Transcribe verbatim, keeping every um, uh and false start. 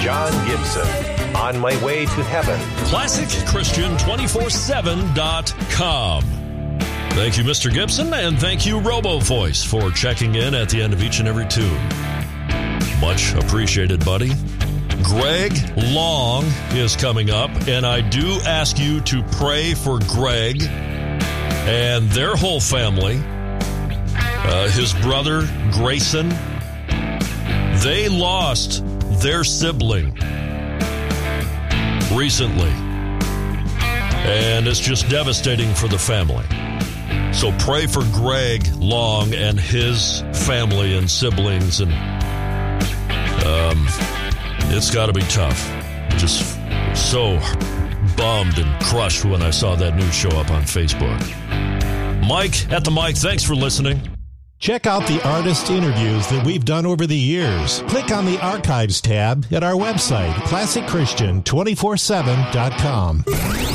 John Gibson, On My Way to Heaven. Classic Christian two forty-seven dot com. Thank you, Mister Gibson, and thank you, RoboVoice, for checking in at the end of each and every tune. Much appreciated, buddy. Greg Long is coming up, and I do ask you to pray for Greg and their whole family. Uh, his brother, Grayson, they lost their sibling recently, and it's just devastating for the family. So pray for Greg Long and his family and siblings, and um, it's got to be tough. Just so bummed and crushed when I saw that news show up on Facebook. Mike at the mic, thanks for listening. Check out the artist interviews that we've done over the years. Click on the Archives tab at our website, classic christian two forty-seven dot com.